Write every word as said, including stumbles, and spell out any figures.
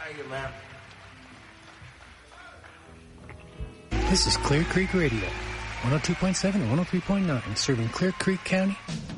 Thank you, man. This is Clear Creek Radio, one oh two point seven and one oh three point nine, serving Clear Creek County